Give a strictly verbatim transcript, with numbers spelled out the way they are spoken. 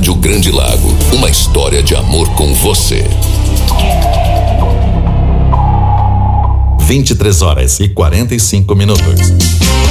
Rádio Grande Lago, uma história de amor com você. vinte e três horas e quarenta e cinco minutos.